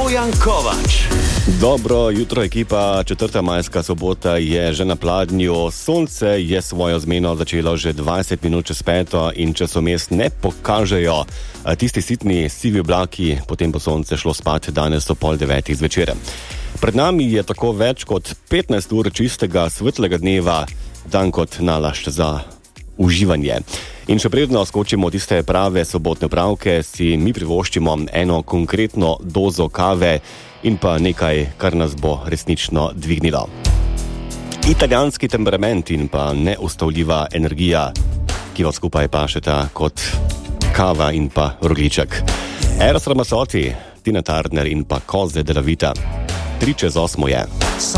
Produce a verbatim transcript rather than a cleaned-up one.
Bojan Kovač. Dobro jutro, ekipa. Četrta majska sobota je že na pladnju. Sonce je svojo zmeno začelo že dvajset minut čez peto in če so mest ne pokažejo tisti sitni sivi oblaki, potem bo sonce šlo spat danes o pol devetih zvečer. Pred nami je tako več kot petnajst ur čistega svetlega dneva, dan kot nalašč za uživanje. In še predno skočimo tiste prave sobotne pravke, si mi privoščimo eno konkretno dozo kave in pa nekaj, kar nas bo resnično dvignilo. Italijanski temperament in pa neustavljiva energija, ki vas skupaj pašeta kot kava in pa rogliček. Eros Ramazzotti, Tina Turner in pa Cose della Vita. Tri čez osmo je.